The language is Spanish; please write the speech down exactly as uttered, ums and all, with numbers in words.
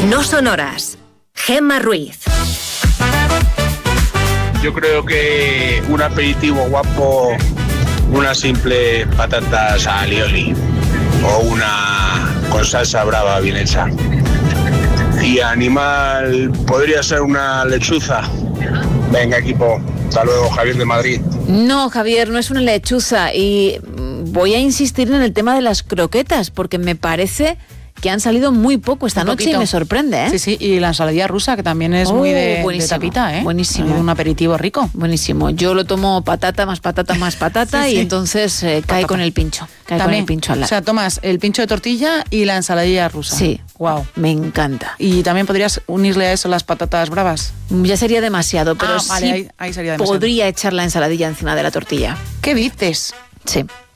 No son horas. Gemma Ruiz. Yo creo que un aperitivo guapo, una simple patatas alioli o una con salsa brava bien hecha. Y animal podría ser una lechuza. Venga, equipo. Hasta luego, Javier de Madrid. No, Javier, no es una lechuza. Y voy a insistir en el tema de las croquetas, porque me parece que han salido muy poco esta noche y me sorprende, ¿eh? Sí, sí, y la ensaladilla rusa, que también es oh, muy de, de tapita, ¿eh? Buenísimo. Un aperitivo rico. Buenísimo. Yo lo tomo patata más patata más patata sí, sí. y entonces eh, cae patata. con el pincho. Cae también, con el pincho al lado. O sea, tomas el pincho de tortilla y la ensaladilla rusa. Sí. Wow. Me encanta. Y también podrías unirle a eso las patatas bravas. Ya sería demasiado, pero ah, sí vale, ahí, ahí sería demasiado. podría echar la ensaladilla encima de la tortilla. ¿Qué dices? Sí.